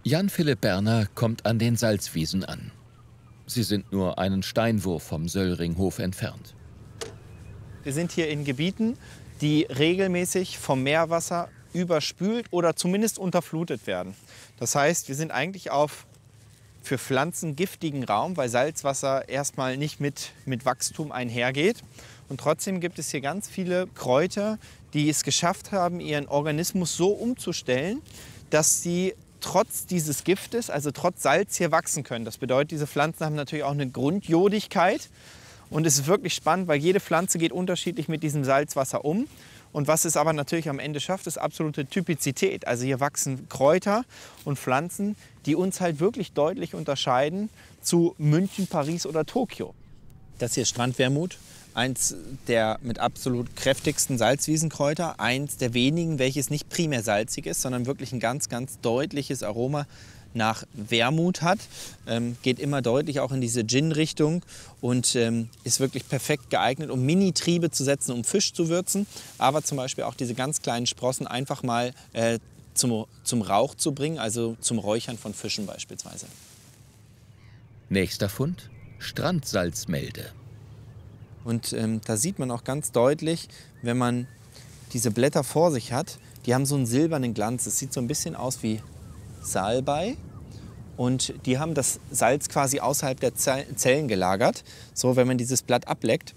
Jan Philipp Berner kommt an den Salzwiesen an. Sie sind nur einen Steinwurf vom Söllringhof entfernt. Wir sind hier in Gebieten, die regelmäßig vom Meerwasser überspült oder zumindest unterflutet werden. Das heißt, wir sind eigentlich auf für Pflanzen giftigen Raum, weil Salzwasser erstmal nicht mit Wachstum einhergeht. Und trotzdem gibt es hier ganz viele Kräuter, die es geschafft haben, ihren Organismus so umzustellen, dass sie trotz dieses Giftes, also trotz Salz, hier wachsen können. Das bedeutet, diese Pflanzen haben natürlich auch eine Grundjodigkeit. Und es ist wirklich spannend, weil jede Pflanze geht unterschiedlich mit diesem Salzwasser um. Und was es aber natürlich am Ende schafft, ist absolute Typizität. Also hier wachsen Kräuter und Pflanzen, die uns halt wirklich deutlich unterscheiden zu München, Paris oder Tokio. Das hier ist Strandwermut, eins der mit absolut kräftigsten Salzwiesenkräuter. Eins der wenigen, welches nicht primär salzig ist, sondern wirklich ein ganz, ganz deutliches Aroma nach Wermut hat, geht immer deutlich auch in diese Gin-Richtung und ist wirklich perfekt geeignet, um Mini-Triebe zu setzen, um Fisch zu würzen, aber zum Beispiel auch diese ganz kleinen Sprossen einfach mal zum Rauch zu bringen, also zum Räuchern von Fischen beispielsweise. Nächster Fund: Strandsalzmelde. Und da sieht man auch ganz deutlich, wenn man diese Blätter vor sich hat, die haben so einen silbernen Glanz. Es sieht so ein bisschen aus wie Salbei und die haben das Salz quasi außerhalb der Zellen gelagert. So, wenn man dieses Blatt ableckt,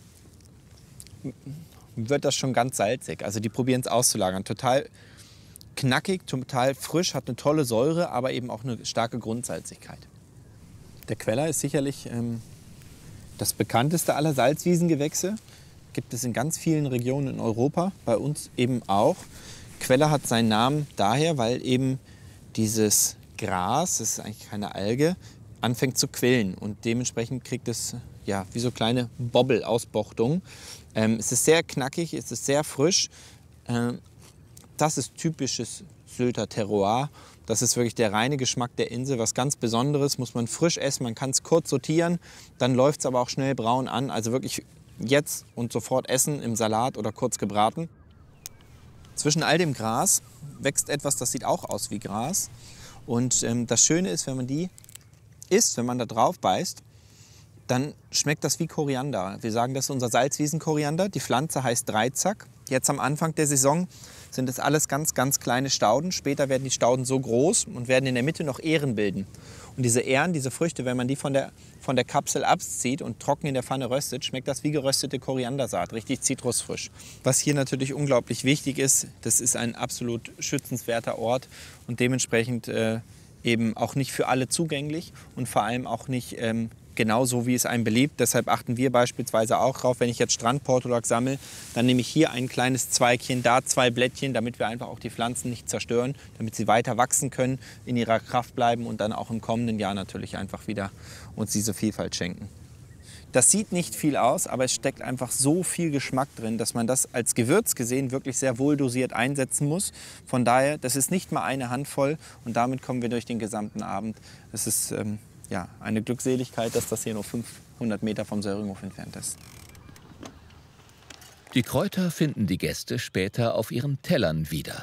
wird das schon ganz salzig. Also die probieren es auszulagern. Total knackig, total frisch, hat eine tolle Säure, aber eben auch eine starke Grundsalzigkeit. Der Queller ist sicherlich das bekannteste aller Salzwiesengewächse. Gibt es in ganz vielen Regionen in Europa, bei uns eben auch. Queller hat seinen Namen daher, weil eben dieses Gras, das ist eigentlich keine Alge, anfängt zu quillen und dementsprechend kriegt es ja wie so kleine Bobbel-Ausbuchtungen. Es ist sehr knackig, es ist sehr frisch. Das ist typisches Sylter Terroir. Das ist wirklich der reine Geschmack der Insel, was ganz Besonderes, muss man frisch essen, man kann es kurz sortieren, dann läuft es aber auch schnell braun an, also wirklich jetzt und sofort essen im Salat oder kurz gebraten. Zwischen all dem Gras wächst etwas, das sieht auch aus wie Gras. Und das Schöne ist, wenn man die isst, wenn man da drauf beißt, dann schmeckt das wie Koriander. Wir sagen, das ist unser Salzwiesenkoriander. Die Pflanze heißt Dreizack. Jetzt am Anfang der Saison sind es alles ganz, ganz kleine Stauden. Später werden die Stauden so groß und werden in der Mitte noch Ähren bilden. Und diese Ähren, diese Früchte, wenn man die von der Kapsel abzieht und trocken in der Pfanne röstet, schmeckt das wie geröstete Koriandersaat, richtig zitrusfrisch. Was hier natürlich unglaublich wichtig ist, das ist ein absolut schützenswerter Ort und dementsprechend eben auch nicht für alle zugänglich und vor allem auch nicht genauso, wie es einem beliebt. Deshalb achten wir beispielsweise auch darauf, wenn ich jetzt Strandportulak sammle, dann nehme ich hier ein kleines Zweigchen, da 2 Blättchen, damit wir einfach auch die Pflanzen nicht zerstören, damit sie weiter wachsen können, in ihrer Kraft bleiben und dann auch im kommenden Jahr natürlich einfach wieder uns diese Vielfalt schenken. Das sieht nicht viel aus, aber es steckt einfach so viel Geschmack drin, dass man das als Gewürz gesehen wirklich sehr wohl dosiert einsetzen muss. Von daher, das ist nicht mal eine Handvoll und damit kommen wir durch den gesamten Abend. Es ist ja, eine Glückseligkeit, dass das hier nur 500 Meter vom Söllringhof entfernt ist. Die Kräuter finden die Gäste später auf ihren Tellern wieder.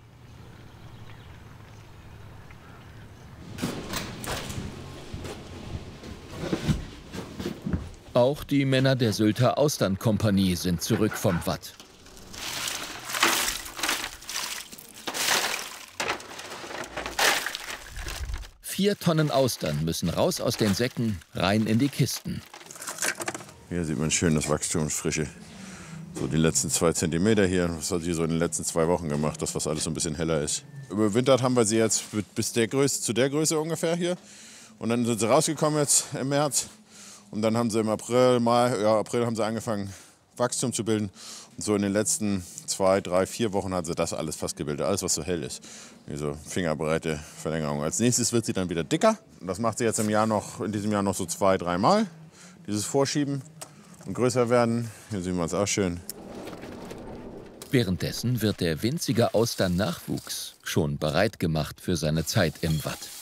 Auch die Männer der Sylter Austernkompanie sind zurück vom Watt. Vier Tonnen Austern müssen raus aus den Säcken, rein in die Kisten. Hier sieht man schön das Wachstumsfrische. So die letzten 2 Zentimeter hier, das hat sie so in den letzten 2 Wochen gemacht, das was alles so ein bisschen heller ist. Überwintert haben wir sie jetzt bis zu der Größe ungefähr hier. Und dann sind sie rausgekommen jetzt im März. Und dann haben sie im April haben sie angefangen Wachstum zu bilden. Und so in den letzten 2, 3, 4 Wochen hat sie das alles fast gebildet, alles was so hell ist. Wie so fingerbreite Verlängerung. Als nächstes wird sie dann wieder dicker. Und das macht sie jetzt in diesem Jahr noch so 2, 3 Mal. Dieses Vorschieben und größer werden. Hier sehen wir es auch schön. Währenddessen wird der winzige Austernachwuchs schon bereit gemacht für seine Zeit im Watt.